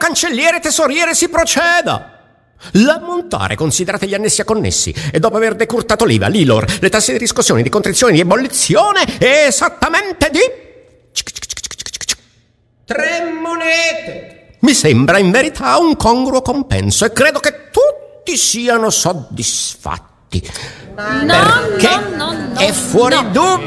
cancelliere e tesoriere si proceda. L'ammontare, considerate gli annessi a connessi, e dopo aver decurtato l'IVA, l'ILOR, le tasse di riscossione, di contrizione, di ebollizione, è esattamente di 3 monete. Mi sembra in verità un congruo compenso e credo che tutti siano soddisfatti. No, perché no, è fuori dubbio